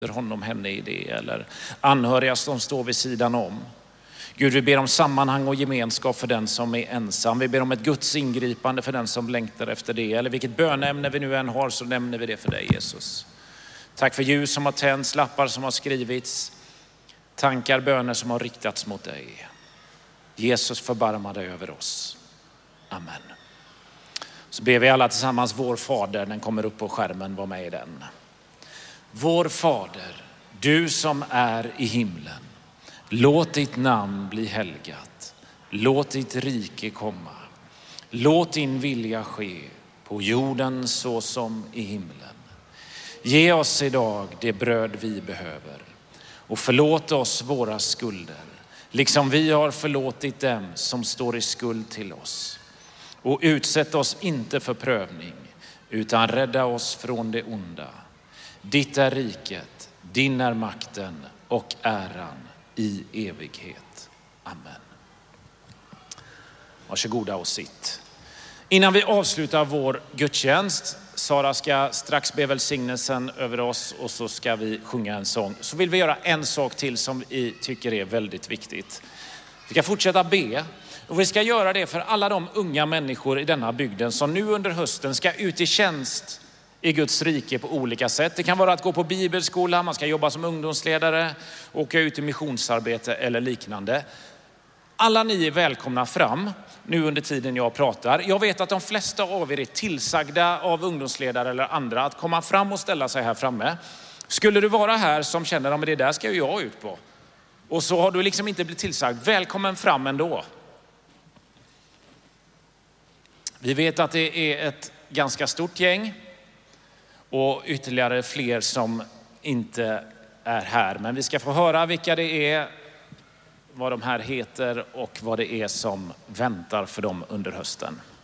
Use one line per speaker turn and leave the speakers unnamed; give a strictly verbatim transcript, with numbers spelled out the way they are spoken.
honom, henne i det, eller anhöriga som står vid sidan om. Gud, vi ber om sammanhang och gemenskap för den som är ensam. Vi ber om ett Guds ingripande för den som längtar efter det. Eller vilket bönämne vi nu än har, så nämner vi det för dig, Jesus. Tack för ljus som har tänts, lappar som har skrivits, tankar, böner som har riktats mot dig. Jesus, förbarma dig över oss. Amen. Så ber vi alla tillsammans vår Fader, den kommer upp på skärmen, var med i den. Vår Fader, du som är i himlen. Låt ditt namn bli helgat. Låt ditt rike komma. Låt din vilja ske på jorden så som i himlen. Ge oss idag det bröd vi behöver. Och förlåt oss våra skulder, liksom vi har förlåtit dem som står i skuld till oss. Och utsätt oss inte för prövning, utan rädda oss från det onda. Ditt är riket, din är makten och äran i evighet. Amen. Varsågoda och sitt. Innan vi avslutar vår gudstjänst, Sara ska strax be välsignelsen över oss och så ska vi sjunga en sång. Så vill vi göra en sak till som vi tycker är väldigt viktigt. Vi ska fortsätta be. Och vi ska göra det för alla de unga människor i denna bygden som nu under hösten ska ut i tjänst i Guds rike på olika sätt. Det kan vara att gå på bibelskola, man ska jobba som ungdomsledare, åka ut i missionsarbete eller liknande. Alla ni är välkomna fram nu under tiden jag pratar. Jag vet att de flesta av er är tillsagda av ungdomsledare eller andra att komma fram och ställa sig här framme. Skulle du vara här som känner att det där ska ju jag ut på, och så har du liksom inte blivit tillsagd, välkommen fram ändå. Vi vet att det är ett ganska stort gäng och ytterligare fler som inte är här. Men vi ska få höra vilka det är, vad de här heter och vad det är som väntar för dem under hösten.